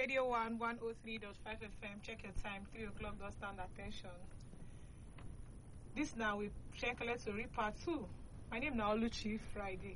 Radio 1 103.5 FM. Check your time, 3 o'clock, don't stand attention. This now we check let's read part 2. My name now Oluchi Friday.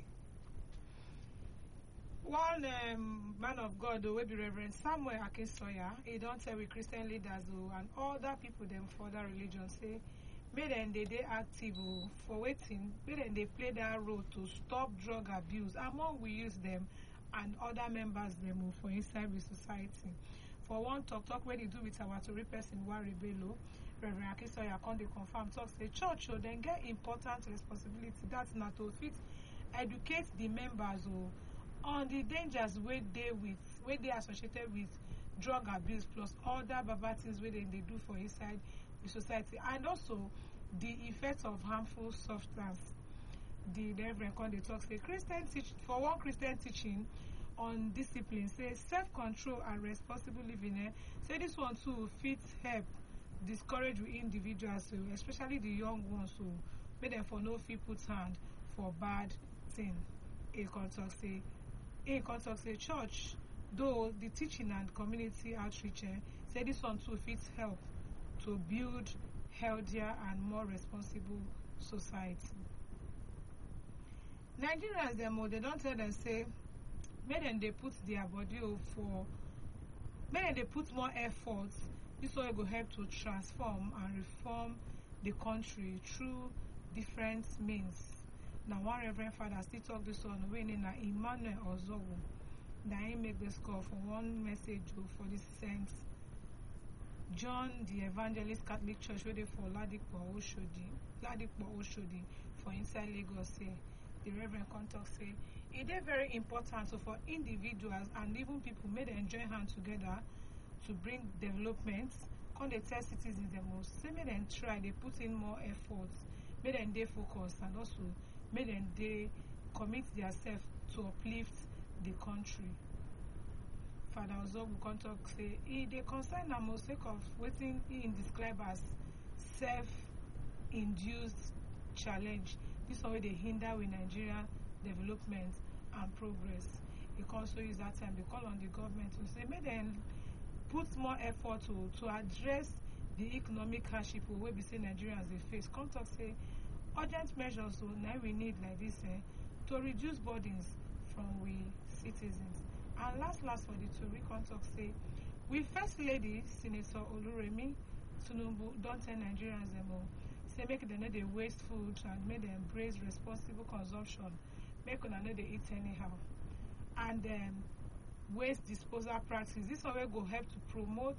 One man of God will be Reverend Samuel Akinsoya. He don't tell with Christian leaders and other people them for other religion say may then they active for waiting, may then they play that role to stop drug abuse among we use them and other members them for inside the society. For one talk where they do with our Tori person Wari Bello, Reverend Akinsoya come they confirm talk say church should then get important responsibility that's not to fit educate the members on the dangers where they associated with drug abuse plus other bad things where they do for inside the society and also the effects of harmful substance. The Reverend come they talk say Christian teaching on discipline say self-control and responsible living say this one too fit help discourage with individuals especially the young ones who make them for no fit put hand for bad thing. He can talk say church though the teaching and community outreach say this one too fit help to build healthier and more responsible society. Nigerians they don't tell them say make them they put their body make them they put more effort. This way will help to transform and reform the country through different means. Now one Reverend Father still talk this on winning Emmanuel Ozogu. Now he make this call for one message for the Saint John the Evangelist Catholic Church where they for Ladipo Oshodi for inside Lagos say the Reverend contact say it is very important so for individuals and even people may they join hands together to bring development. Come they tell citizens the most say may them try they put in more efforts, may them they focus and also may them they commit themselves to uplift the country. Father Ozogu contact say they concern the most sake of waiting in describe as self-induced challenge. This way they hinder with Nigeria development and progress. They also use that time they call on the government to say may them put more effort to address the economic hardship where we say Nigerians they face. Contact say urgent measures now we need like this to reduce burdens from we citizens. And last for the Tory contact say we First Lady Senator Oluremi Tinubu don't tell Nigerians them say make them know they waste food and make them embrace responsible consumption. Make them know they eat anyhow. And waste disposal practice. This one will go help to promote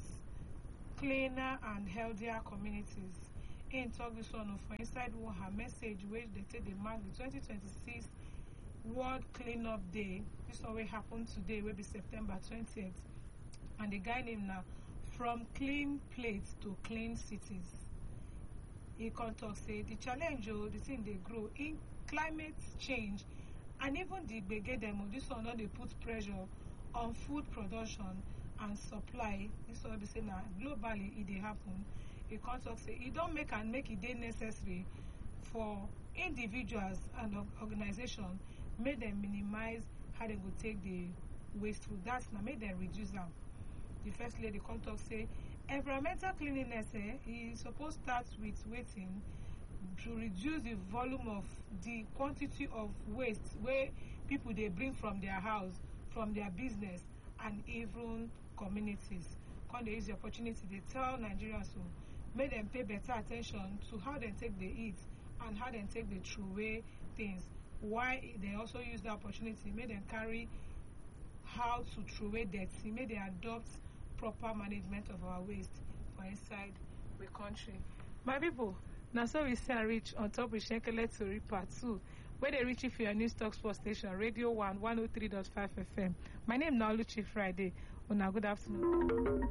cleaner and healthier communities. In talk this one for inside her message which they take the mark the 2026 World Cleanup Day. This one will happen today will be September 20th. And the guy named now From Clean Plates to Clean Cities. He can talk say the challenge the thing they grow in climate change and even the bege demo this one they put pressure on food production and supply. This one be say now globally it dey happen. He can talk say it don't make it dey necessary for individuals and organizations make them minimize how they go take the waste food. That's now make them reduce them. The First Lady can talk say environmental cleanliness is supposed to start with waiting to reduce the volume of the quantity of waste where people they bring from their house, from their business and even communities. When they use the opportunity they tell Nigerians to make them pay better attention to how they take the eat and how they take the throw away things. Why they also use the opportunity make them carry how to throw away dirty, make they adopt proper management of our waste for inside the country. My people, now so we say reach on top with Shenkele Tori part 2 where they reach if your news talk sports station Radio 1 103.5 FM. My name now Oluchi Friday. Una good afternoon.